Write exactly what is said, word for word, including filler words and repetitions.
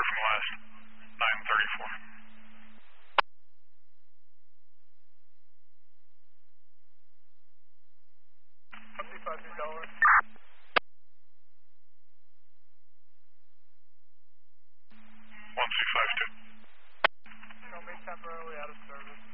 clear from last nine thirty-four. fifty-five two dollars. one two five two. Show me temporarily out of service.